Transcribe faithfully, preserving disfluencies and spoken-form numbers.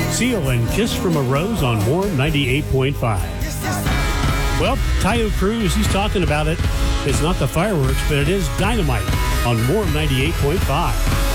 Seal and Kiss from a Rose on Warm ninety-eight point five. Well, Tayo Cruz, he's talking about it. It's not the fireworks, but it is dynamite on Warm ninety-eight point five.